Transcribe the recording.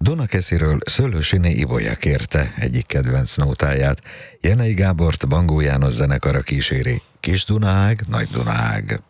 Dunakesziről Szőlősiné Ibolya kérte egyik kedvenc nótáját. Jenei Gábort Bangó János zenekara kíséri. Kis Dunaág, Nagy Dunaág.